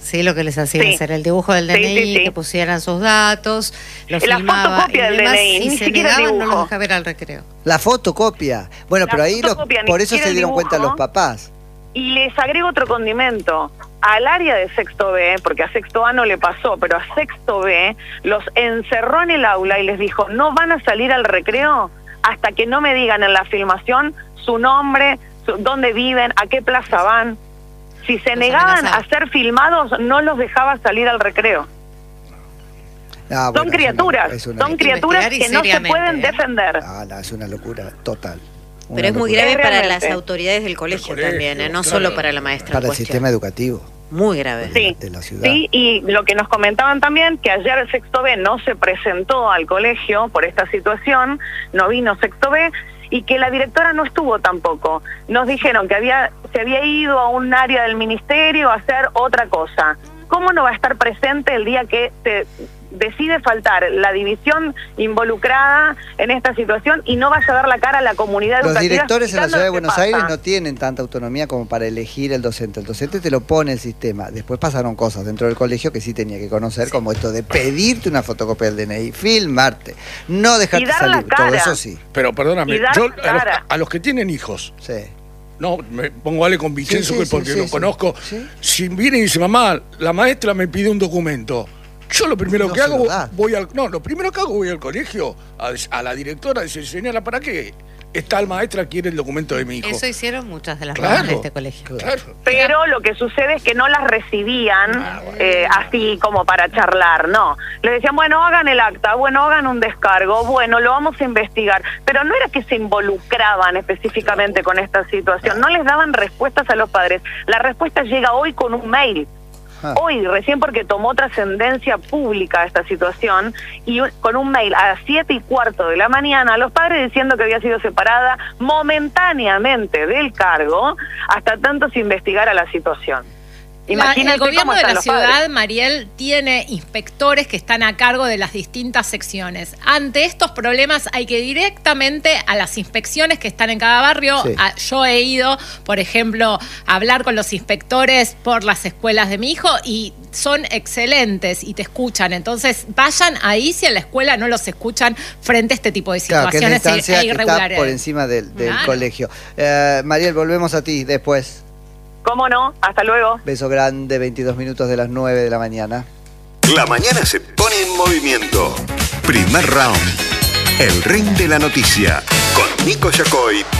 Sí, lo que les hacían hacer el dibujo del DNI, que pusieran sus datos, lo la filmaba fotocopia del demás, DNI, si ni se siquiera negaban, dibujo. no los dejaba ir al recreo. La fotocopia. Bueno, pero ahí por eso se dieron cuenta los papás. Y les agrego otro condimento. Al área de sexto B, porque a sexto A no le pasó, pero a sexto B los encerró en el aula y les dijo, no van a salir al recreo hasta que no me digan en la filmación su nombre, dónde viven, a qué plaza van. Si se negaban a ser filmados, no los dejaba salir al recreo. Son criaturas, son criaturas que no se pueden defender. No, es una locura total. Pero es muy grave para las autoridades del colegio también, no solo para la maestra. Para el sistema educativo. Muy grave. De la ciudad. Sí, y lo que nos comentaban también, que ayer el sexto B no se presentó al colegio por esta situación, no vino sexto B, y que la directora no estuvo tampoco. Nos dijeron que se había ido a un área del ministerio a hacer otra cosa. ¿Cómo no va a estar presente el día que se decide faltar la división involucrada en esta situación y no vaya a dar la cara a la comunidad educativa? Los directores en la ciudad de Buenos Aires no tienen tanta autonomía como para elegir el docente. El docente te lo pone el sistema. Después pasaron cosas dentro del colegio que sí tenía que conocer, como esto de pedirte una fotocopia del DNI, filmarte, no dejarte salir, todo eso sí. Pero perdóname, yo a los que tienen hijos, no, me pongo Ale con Vicenzo porque lo conozco, si viene y dice, mamá, la maestra me pide un documento, yo lo primero que hago, voy al colegio, a la directora, dice, señora, ¿para qué tal maestra quiere el documento de mi hijo? Eso hicieron muchas de las mamás de este colegio. Pero lo que sucede es que no las recibían así como para charlar, no. Les decían, bueno, hagan el acta, bueno, hagan un descargo, bueno, lo vamos a investigar. Pero no era que se involucraban específicamente con esta situación, no les daban respuestas a los padres. La respuesta llega hoy con un mail. Hoy, recién porque tomó trascendencia pública esta situación, y con un mail a las 7:15 de la mañana a los padres diciendo que había sido separada momentáneamente del cargo hasta tanto se investigara la situación. El gobierno de la ciudad, Mariel, tiene inspectores que están a cargo de las distintas secciones. Ante estos problemas hay que ir directamente a las inspecciones que están en cada barrio. Yo he ido, por ejemplo, a hablar con los inspectores por las escuelas de mi hijo y son excelentes y te escuchan. Entonces, vayan ahí si en la escuela no los escuchan frente a este tipo de situaciones que es irregulares. Que está por encima del colegio. Mariel, volvemos a ti después. ¿Cómo no? Hasta luego. Beso grande, 22 minutos de las 9 de la mañana. La mañana se pone en movimiento. Primer round. El ring de la noticia. Con Nico Yacoy